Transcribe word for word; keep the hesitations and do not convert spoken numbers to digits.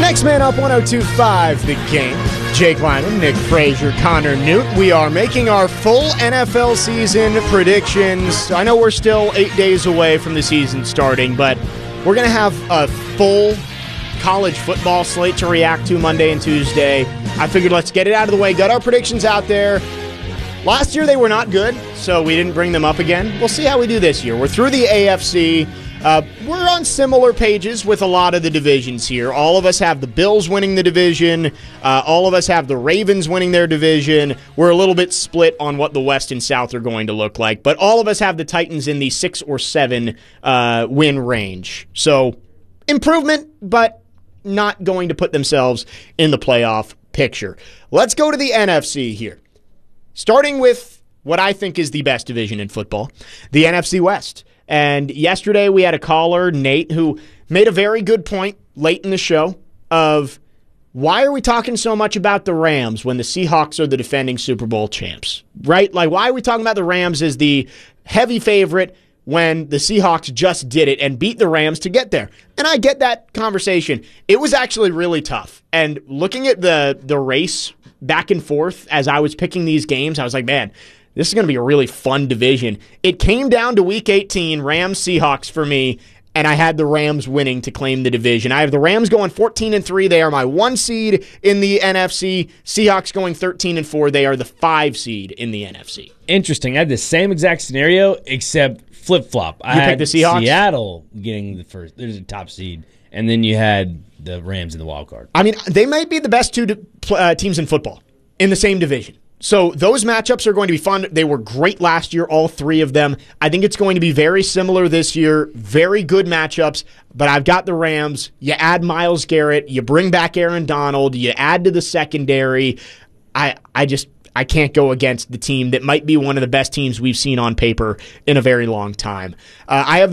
Next man up, one oh two point five The Game. Jake Lyman, Nick Frazier, Connor Newt. We are making our full N F L season predictions. I know we're still eight days away from the season starting, but we're going to have a full college football slate to react to Monday and Tuesday. I figured let's get it out of the way, got our predictions out there. Last year they were not good, so we didn't bring them up again. We'll see how we do this year. We're through the A F C. Uh, we're on similar pages with a lot of the divisions here. All of us have the Bills winning the division. Uh, all of us have the Ravens winning their division. We're a little bit split on what the West and South are going to look like. But all of us have the Titans in the six or seven uh, win range. So improvement, but not going to put themselves in the playoff picture. Let's go to the N F C here. Starting with what I think is the best division in football, the N F C West. And yesterday we had a caller, Nate, who made a very good point late in the show of why are we talking so much about the Rams when the Seahawks are the defending Super Bowl champs, right? Like, why are we talking about the Rams as the heavy favorite when the Seahawks just did it and beat the Rams to get there? And I get that conversation. It was actually really tough. And looking at the the race back and forth as I was picking these games, I was like, man, this is going to be a really fun division. It came down to Week eighteen, Rams-Seahawks for me, and I had the Rams winning to claim the division. I have the Rams going fourteen and three. They are my one seed in the N F C. Seahawks going thirteen and four. They are the five seed in the N F C. Interesting. I had the same exact scenario, except flip-flop. I You had picked the Seahawks? Seattle getting the first. There's a top seed. And then you had the Rams in the wild card. I mean, they might be the best two uh, teams in football in the same division. So those matchups are going to be fun. They were great last year, all three of them. I think it's going to be very similar this year. Very good matchups, but I've got the Rams. You add Myles Garrett, you bring back Aaron Donald, you add to the secondary. I I just I can't go against the team that might be one of the best teams we've seen on paper in a very long time. Uh, I have the